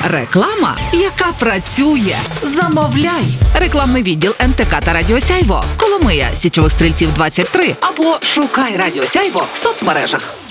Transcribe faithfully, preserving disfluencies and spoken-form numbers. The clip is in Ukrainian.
Реклама, яка працює. Замовляй. Рекламний відділ ен те ка та Радіо Сяйво. Коломия, Січових Стрільців двадцять три. Або шукай Радіо Сяйво в соцмережах.